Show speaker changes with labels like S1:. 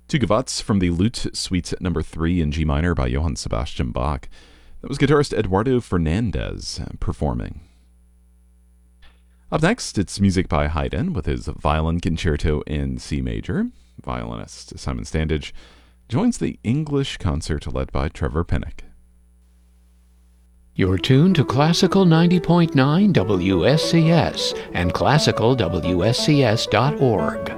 S1: Two Gewatz from the Lute Suite Number 3 in G minor by Johann Sebastian Bach. That was guitarist Eduardo Fernandez performing. Up next, it's music by Haydn with his Violin Concerto in C major. Violinist Simon Standage joins the English concert led by Trevor Pinnock.
S2: You're tuned to Classical 90.9 WSCS and classicalwscs.org.